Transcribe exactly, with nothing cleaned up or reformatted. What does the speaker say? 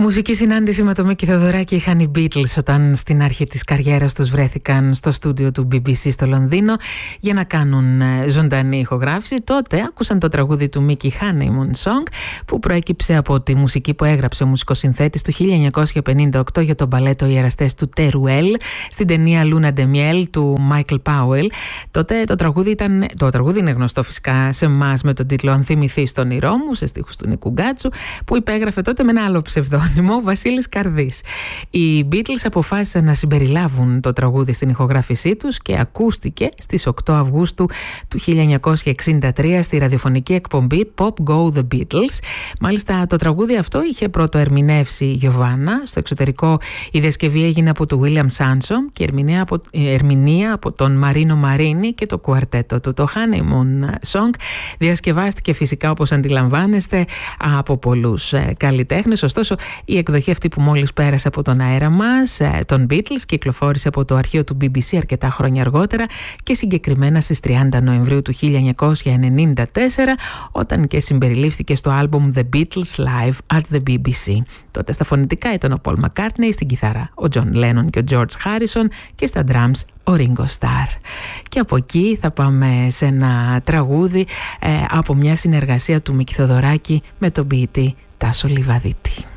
Μουσική συνάντηση με το Μίκη Θοδωράκη είχαν οι Beatles όταν στην αρχή της καριέρας τους βρέθηκαν στο στούντιο του μπι μπι σι στο Λονδίνο για να κάνουν ζωντανή ηχογράφηση. Τότε άκουσαν το τραγούδι του Mickey Honeymoon Song που προέκυψε από τη μουσική που έγραψε ο μουσικοσυνθέτης του χίλια εννιακόσια πενήντα οκτώ για τον μπαλέτο «Οι Εραστές» του Τερουέλ στην ταινία Luna de Miel του Michael Powell. Τότε το τραγούδι, ήταν, το τραγούδι είναι γνωστό φυσικά σε εμάς με τον τίτλο «Αν θυμηθείς τον όνειρό μου» σε στίχους του Νίκου Γκάτσου, που υπέγραφε τότε με ένα άλλο ψευδόνυμο, Βασίλης Καρδής. Οι Beatles αποφάσισαν να συμπεριλάβουν το τραγούδι στην ηχογράφησή τους και ακούστηκε στις οκτώ Αυγούστου του χίλια εννιακόσια εξήντα τρία στη ραδιοφωνική εκπομπή Pop Go The Beatles. Μάλιστα το τραγούδι αυτό είχε πρώτο ερμηνεύσει η Γιωβάνα. Στο εξωτερικό η διασκευή έγινε από τον William Sansom και ερμηνεία από, ερμηνεία από τον Μαρίνο Μαρίνη και το κουαρτέτο του. Το Honeymoon Song διασκευάστηκε φυσικά, όπως αντιλαμβάνεστε, από πολλούς καλλιτέχνες. Ωστόσο η εκδοχή αυτή που μόλις πέρασε από τον αέρα μας, των Beatles, κυκλοφόρησε από το αρχείο του μπι μπι σι αρκετά χρόνια αργότερα και συγκεκριμένα στις τριάντα Νοεμβρίου του χίλια εννιακόσια ενενήντα τέσσερα, όταν και συμπεριλήφθηκε στο άλμπουμ The Beatles Live at the μπι μπι σι. Τότε στα φωνητικά ήταν ο Paul McCartney, στην κιθάρα ο John Lennon και ο George Harrison και στα drums ο Ringo Starr. Και από εκεί θα πάμε σε ένα τραγούδι ε, από μια συνεργασία του Μίκη Θοδωράκη με τον ποιητή Τάσο Λιβαδίτη.